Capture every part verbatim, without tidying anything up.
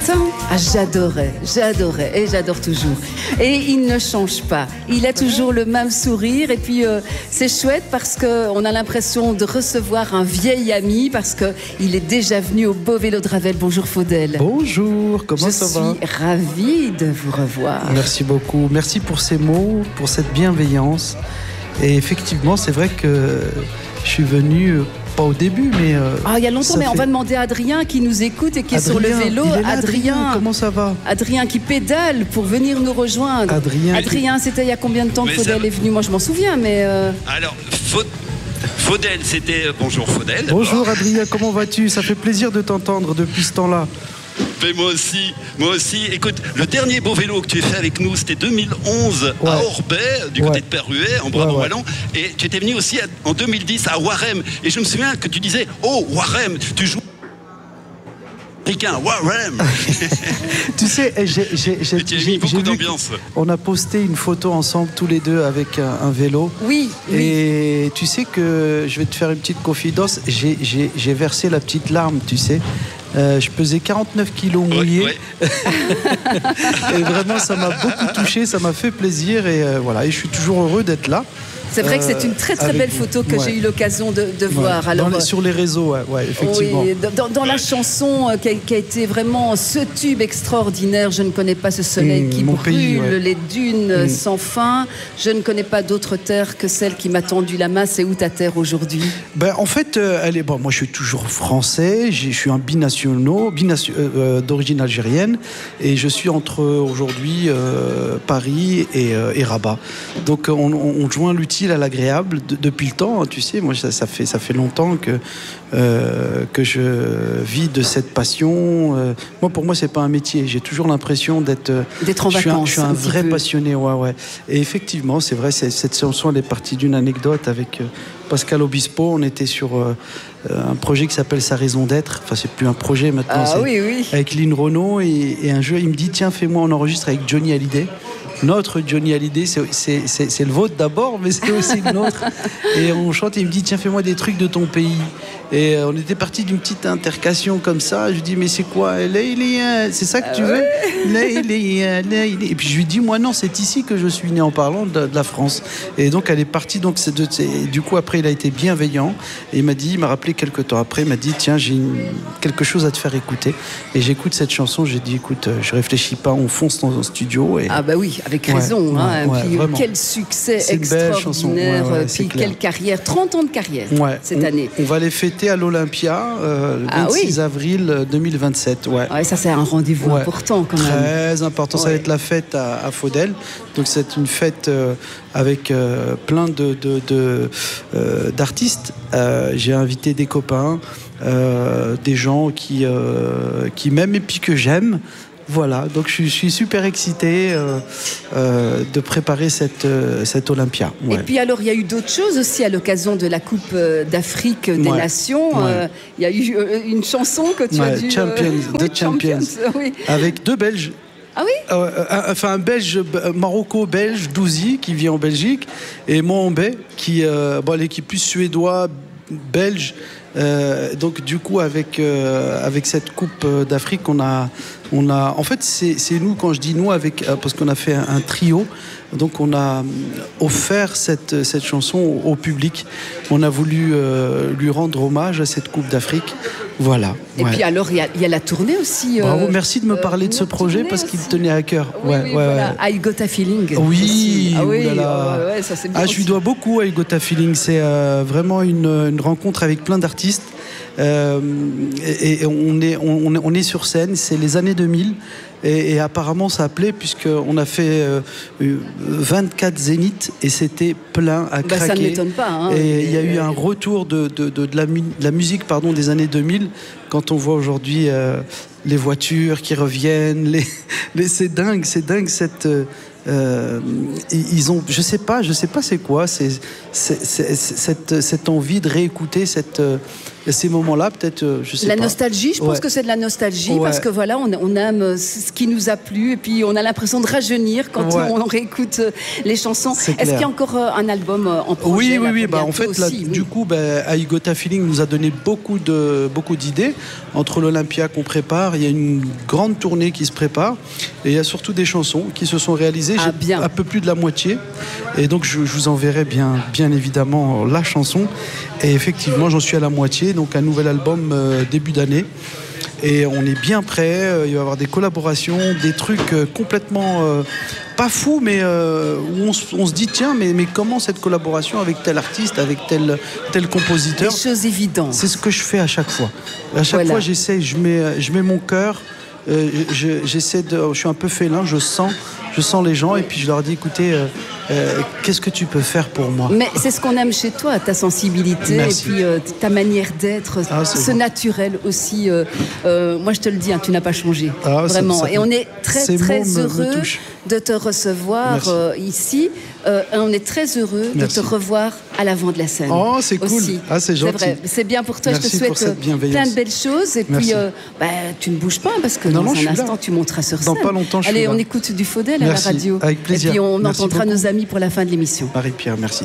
Ah, j'adorais, j'adorais et j'adore toujours. Et il ne change pas. Il a toujours le même sourire et puis euh, c'est chouette parce qu'on a l'impression de recevoir un vieil ami parce qu'il est déjà venu au beau vélo de Ravel. Bonjour Faudel. Bonjour, comment Je ça va? Je suis ravie de vous revoir. Merci beaucoup. Merci pour ces mots, pour cette bienveillance. Et effectivement, c'est vrai que je suis venu... Pas au début, mais... Euh, ah, il y a longtemps, mais fait... on va demander à Adrien qui nous écoute et qui Adrien, est sur le vélo. Il est là, Adrien, Adrien, comment ça va? Adrien qui pédale pour venir nous rejoindre. Adrien, Adrien c'était il y a combien de temps que Faudel ça... est venu? Moi, je m'en souviens, mais... Euh... Alors, Faud... Faudel, c'était... Bonjour Faudel. Bonjour Adrien, comment vas-tu? Ça fait plaisir de t'entendre depuis ce temps-là. Mais moi aussi, moi aussi. Écoute, le dernier beau vélo que tu as fait avec nous, c'était deux mille onze ouais. à Orbay, du côté ouais. de Perruet, en Brabant-Wallon. Ouais, ouais. Et tu étais venu aussi en deux mille dix à Warem. Et je me souviens que tu disais, oh, Warem, tu joues... Warem. Tu sais, j'ai, j'ai, j'ai, j'ai mis beaucoup d'ambiance. On a posté une photo ensemble tous les deux avec un, un vélo. Oui. Et oui. tu sais que je vais te faire une petite confidence. J'ai, j'ai, j'ai versé la petite larme, tu sais. Euh, je pesais quarante-neuf kilos mouillés. Ouais, ouais. Et vraiment, ça m'a beaucoup touché, ça m'a fait plaisir. Et euh, voilà, et je suis toujours heureux d'être là. C'est vrai euh, que c'est une très très belle vous. photo que ouais. j'ai eu l'occasion de, de ouais. voir. Alors, les, sur les réseaux, ouais, ouais, effectivement. Oui, dans, dans la chanson qui a, qui a été vraiment ce tube extraordinaire, je ne connais pas ce soleil mmh, qui brûle, pays, ouais. les dunes mmh. sans fin. Je ne connais pas d'autre terre que celle qui m'a tendu la main. C'est où ta terre aujourd'hui? Ben, en fait, euh, elle est, bon, moi je suis toujours français, je suis un binational, bination, euh, d'origine algérienne, et je suis entre aujourd'hui euh, Paris et, euh, et Rabat. Donc on, on, on joint l'utile à l'agréable de, depuis le temps, tu sais, moi ça, ça, fait, ça fait longtemps que, euh, que je vis de cette passion. Euh, moi pour moi c'est pas un métier, j'ai toujours l'impression d'être, d'être en je vacances. Suis un, je suis un, un vrai peu. passionné, ouais, ouais. Et effectivement c'est vrai, c'est, cette chanson elle est partie d'une anecdote avec euh, Pascal Obispo. On était sur euh, un projet qui s'appelle Sa raison d'être, enfin c'est plus un projet maintenant, ah, c'est oui, oui. avec Lynn Renaud, et, et un jeu, il me dit tiens fais-moi, on enregistre avec Johnny Hallyday. Notre Johnny Hallyday, c'est, c'est, c'est, c'est le vôtre d'abord, mais c'est aussi le nôtre. Et on chante et il me dit tiens fais-moi des trucs de ton pays. Et on était parti d'une petite intercation comme ça. Je lui dis mais c'est quoi? C'est ça que ah tu ouais. veux? Et puis je lui dis moi non, c'est ici que je suis né, en parlant de, de la France. Et donc elle est partie. Donc c'est de, c'est, du coup après il a été bienveillant et il m'a dit, il m'a rappelé quelques temps après, il m'a dit tiens j'ai une, quelque chose à te faire écouter. Et j'écoute cette chanson. J'ai dit écoute, je réfléchis pas, on fonce dans un studio. Et... ah bah oui, avec raison. Ouais, hein. ouais, puis vraiment. Quel succès c'est extraordinaire. Ouais, ouais, puis quelle carrière, trente ans de carrière ouais. cette on, année. On va les fêter à l'Olympia euh, le ah, vingt-six oui. avril deux mille vingt-sept. Ouais. Ouais, ça c'est un rendez-vous ouais. important quand même. Très important. Ouais. Ça va être la fête à, à Faudel. Donc c'est une fête euh, avec euh, plein de, de, de euh, d'artistes. Euh, j'ai invité des copains, euh, des gens qui euh, qui m'aiment et puis que j'aime. Voilà, donc je suis super excité euh, euh, de préparer cette, euh, cette Olympia. Ouais. Et puis alors, il y a eu d'autres choses aussi à l'occasion de la Coupe d'Afrique des ouais. Nations. Il ouais. euh, y a eu euh, une chanson que tu ouais, as dû... Champions, euh... The oui, Champions, oui. avec deux Belges. Ah oui euh, un, Enfin, un Belge, Marocco-Belge, Douzi, qui vit en Belgique, et Mohambe, qui, euh, bon, l'équipe plus suédois, belge. Euh, donc du coup avec euh, avec cette Coupe d'Afrique on a on a en fait c'est c'est nous, quand je dis nous, avec euh, parce qu'on a fait un, un trio, donc on a offert cette cette chanson au, au public. On a voulu euh, lui rendre hommage à cette Coupe d'Afrique. Voilà. Et ouais. puis alors il y a il y a la tournée aussi. Euh, Bravo, merci de me parler euh, de ce projet parce qu'il me tenait à cœur. Oui, ouais, oui, ouais, voilà. ouais. I Got a Feeling. Oui. Ah oui. Oulala. Ouais, ouais, ça c'est bien. Ah, je lui dois beaucoup à I Got a Feeling. C'est euh, vraiment une, une rencontre avec plein d'artistes. Euh, et, et on est on, on est sur scène. C'est les années deux mille. Et, et apparemment ça plaît puisqu'on a fait euh, vingt-quatre zéniths et c'était plein à bah, craquer. Ça ne m'étonne pas. Hein, et il y a eu un retour de, de, de, de, la, de la musique pardon, des années deux mille quand on voit aujourd'hui euh, les voitures qui reviennent. Les, les, c'est dingue, c'est dingue cette, Euh, ils ont, je sais pas, je sais pas c'est quoi, c'est cette, cette envie de réécouter cette, ces moments-là, peut-être, je sais la pas. La nostalgie, je pense ouais. que c'est de la nostalgie, ouais. parce que voilà, on, on aime ce qui nous a plu, et puis on a l'impression de rajeunir quand ouais. on réécoute les chansons. Est-ce Est qu'il y a encore un album en projet? Oui, oui, là, oui. Bah, en fait, aussi, là, oui. du coup, bah, I Got a Feeling nous a donné beaucoup de, beaucoup d'idées. Entre l'Olympia qu'on prépare, il y a une grande tournée qui se prépare, et il y a surtout des chansons qui se sont réalisées. Ah, J'ai un peu plus de la moitié, et donc je, je vous enverrai bien, bien évidemment la chanson. Et effectivement, j'en suis à la moitié, donc un nouvel album euh, début d'année. Et on est bien prêt. Il va y avoir des collaborations, des trucs euh, complètement euh, pas fous, mais euh, où on, on se dit tiens, mais, mais comment cette collaboration avec tel artiste, avec tel, tel compositeur? Des choses évidentes. C'est ce que je fais à chaque fois. À chaque voilà. fois, j'essaie, je mets, je mets mon cœur. Euh, je, j'essaie de, je suis un peu félin, je sens, je sens les gens, et puis je leur dis écoutez, euh, euh, qu'est-ce que tu peux faire pour moi? Mais c'est ce qu'on aime chez toi, ta sensibilité. Merci. Et puis euh, ta manière d'être, ah, ce bon. naturel aussi. Euh, euh, moi je te le dis, hein, tu n'as pas changé, ah, vraiment. Ça, ça, et on est très très heureux me de te recevoir euh, ici. Euh, on est très heureux Merci. de te revoir à l'avant de la scène. Oh, c'est cool. Aussi. Ah, c'est gentil. C'est vrai. C'est bien pour toi. Merci je te souhaite plein de belles choses. Et Merci. puis, euh, bah, tu ne bouges pas parce que non, dans non, un instant, là. tu monteras sur scène. Dans pas longtemps, je Allez, suis on là. écoute du Faudel à la radio. Avec plaisir. Et puis, on merci entendra beaucoup. nos amis pour la fin de l'émission. Marie-Pierre, merci.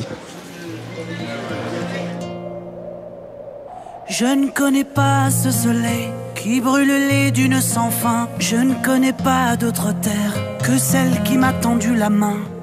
Je ne connais pas ce soleil qui brûle les dunes sans fin. Je ne connais pas d'autre terre que celle qui m'a tendu la main.